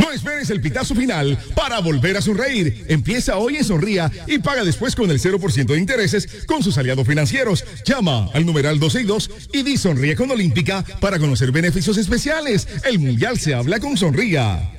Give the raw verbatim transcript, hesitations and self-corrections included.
No esperes el pitazo final para volver a sonreír. Empieza hoy en Sonría y paga después con el cero por ciento de intereses con sus aliados financieros. Llama al numeral dos seis dos y di Sonríe con Olímpica para conocer beneficios especiales. El Mundial se habla con Sonría.